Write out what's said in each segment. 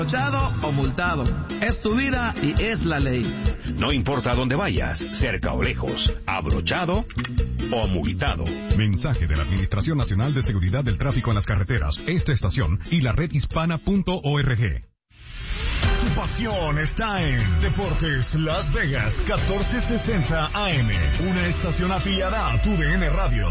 Abrochado o multado, es tu vida y es la ley. No importa dónde vayas, cerca o lejos, abrochado o multado. Mensaje de la Administración Nacional de Seguridad del Tráfico en las Carreteras, esta estación y la redhispana.org. Tu pasión está en Deportes Las Vegas 1460 AM, una estación afiliada a tu DN Radio.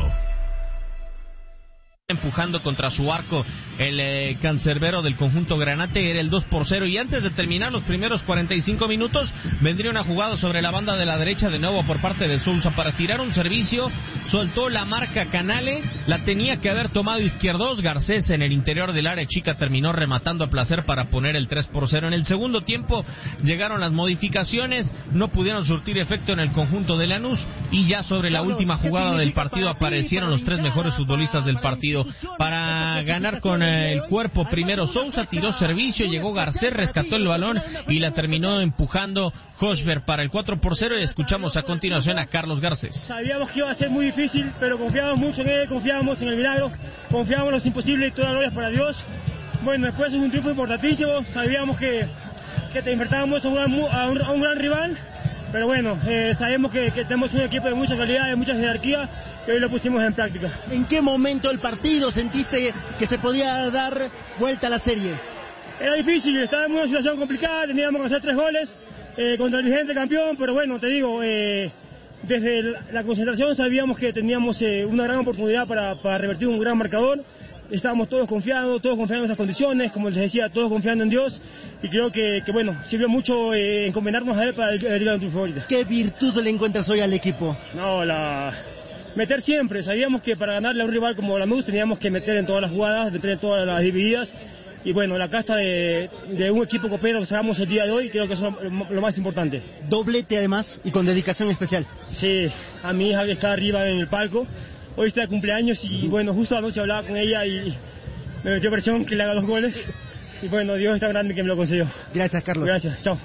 Empujando contra su arco el cancerbero del conjunto granate, era el 2-0, y antes de terminar los primeros 45 minutos vendría una jugada sobre la banda de la derecha de nuevo por parte de Sousa para tirar un servicio, soltó la marca Canale, la tenía que haber tomado Izquierdos, Garcés en el interior del área chica terminó rematando a placer para poner el 3-0. En el segundo tiempo llegaron las modificaciones, no pudieron surtir efecto en el conjunto de Lanús, y ya sobre la última jugada del partido aparecieron los tres mejores futbolistas del partido para ganar con el cuerpo. Primero Sousa, tiró servicio, llegó Garcés, rescató el balón y la terminó empujando Hochberg para el 4-0, y escuchamos a continuación a Carlos Garcés. Sabíamos que iba a ser muy difícil, pero confiábamos mucho en él, confiábamos en el milagro, confiábamos en los imposibles y toda gloria para Dios. Bueno, después es un triunfo importantísimo, sabíamos que te enfrentábamos a un gran rival, pero bueno, sabemos que tenemos un equipo de mucha calidad, de mucha jerarquía, que hoy lo pusimos en práctica. ¿En qué momento del partido sentiste que se podía dar vuelta a la serie? Era difícil, estábamos en una situación complicada, teníamos que hacer 3 goles contra el vigente campeón, pero bueno, te digo, desde la concentración sabíamos que teníamos una gran oportunidad para revertir un gran marcador. Estábamos todos confiando en esas condiciones, como les decía, todos confiando en Dios, y creo que bueno, sirvió mucho encomendarnos a él para el triunfo ahorita. ¿Qué virtud le encuentras hoy al equipo? No, meter siempre. Sabíamos que para ganarle a un rival como Lanús teníamos que meter en todas las jugadas, meter en todas las divididas, y bueno, la casta de un equipo copero que sacamos el día de hoy, creo que eso es lo más importante. Doblete además y con dedicación especial. Sí, a mi hija que está arriba en el palco. Hoy está de cumpleaños y bueno, justo anoche hablaba con ella y me metió presión que le haga 2 goles. Y bueno, Dios es tan grande que me lo concedió. Gracias, Carlos. Gracias, chao.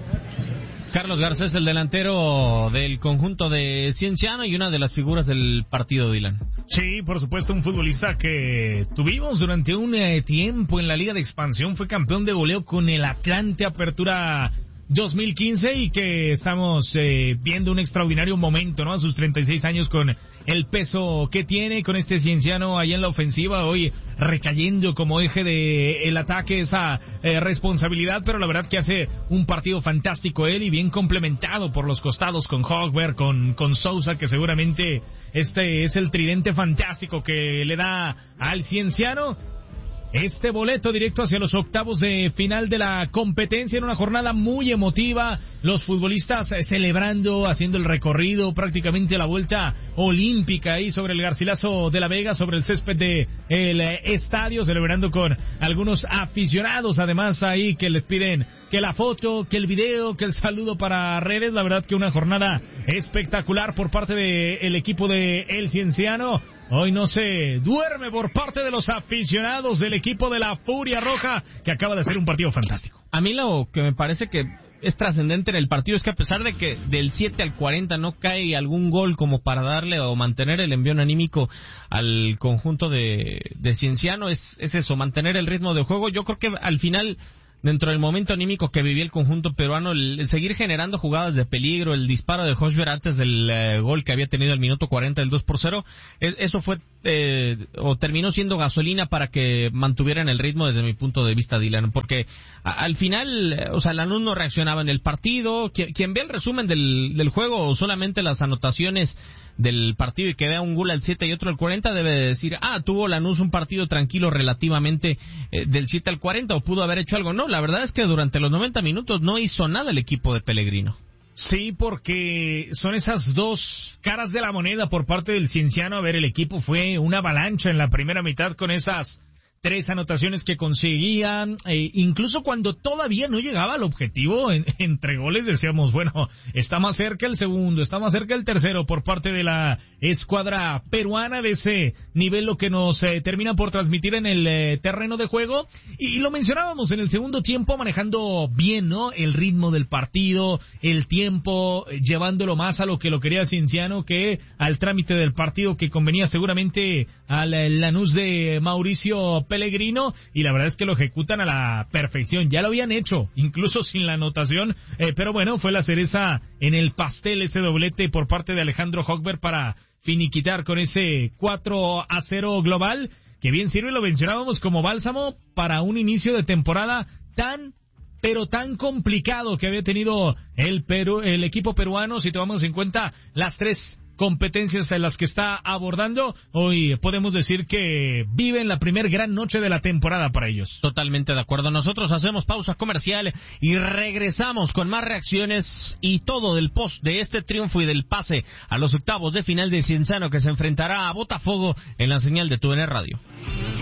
Carlos Garcés, el delantero del conjunto de Cienciano y una de las figuras del partido, Dylan. Sí, por supuesto, un futbolista que tuvimos durante un tiempo en la Liga de Expansión, fue campeón de goleo con el Atlante Apertura 2015 y que estamos viendo un extraordinario momento, ¿no? A sus 36 años, con el peso que tiene, con este Cienciano ahí en la ofensiva, hoy recayendo como eje de el ataque esa responsabilidad, pero la verdad que hace un partido fantástico él, y bien complementado por los costados con Hochberg, con Sousa, que seguramente este es el tridente fantástico que le da al Cienciano este boleto directo hacia los octavos de final de la competencia, en una jornada muy emotiva, los futbolistas celebrando, haciendo el recorrido, prácticamente la vuelta olímpica ahí sobre el Garcilaso de la Vega, sobre el césped de el estadio, celebrando con algunos aficionados, además ahí que les piden que la foto, que el video, que el saludo para redes. La verdad que una jornada espectacular por parte del equipo de El Cienciano. Hoy no se duerme por parte de los aficionados del equipo de la Furia Roja, que acaba de hacer un partido fantástico. A mí lo que me parece que es trascendente en el partido es que, a pesar de que del 7 al 40 no cae algún gol como para darle o mantener el envión anímico al conjunto de Cienciano, es eso, mantener el ritmo de juego. Yo creo que al final, dentro del momento anímico que vivía el conjunto peruano, el seguir generando jugadas de peligro, el disparo de Hochberg antes del gol que había tenido al minuto 40 del 2-0, eso fue o terminó siendo gasolina para que mantuvieran el ritmo desde mi punto de vista, Dylan, porque al final, o sea, Lanús no reaccionaba en el partido. Quien ve el resumen del juego o solamente las anotaciones del partido y que vea un gol al 7 y otro al 40, debe decir, tuvo Lanús un partido tranquilo relativamente del 7 al 40, o pudo haber hecho algo. No, la verdad es que durante los 90 minutos no hizo nada el equipo de Pellegrino. Sí, porque son esas dos caras de la moneda por parte del Cienciano. A ver, el equipo fue una avalancha en la primera mitad con esas 3 anotaciones que conseguían, incluso cuando todavía no llegaba al objetivo entre goles, decíamos, bueno, está más cerca el segundo, está más cerca el tercero por parte de la escuadra peruana. De ese nivel lo que nos termina por transmitir en el terreno de juego, y lo mencionábamos en el segundo tiempo, manejando bien, ¿no?, el ritmo del partido, el tiempo, llevándolo más a lo que lo quería Cienciano que al trámite del partido que convenía seguramente al Lanús de Mauricio Pellegrino. Pellegrino, y la verdad es que lo ejecutan a la perfección. Ya lo habían hecho, incluso sin la anotación, pero bueno, fue la cereza en el pastel ese doblete por parte de Alejandro Högberg para finiquitar con ese 4-0 global, que bien sirve, lo mencionábamos como bálsamo para un inicio de temporada pero tan complicado que había tenido el equipo peruano, si tomamos en cuenta las 3 competencias en las que está abordando. Hoy podemos decir que viven la primer gran noche de la temporada para ellos. Totalmente de acuerdo. Nosotros hacemos pausa comercial y regresamos con más reacciones y todo del post de este triunfo y del pase a los octavos de final de Cienciano, que se enfrentará a Botafogo en la señal de TUDN Radio.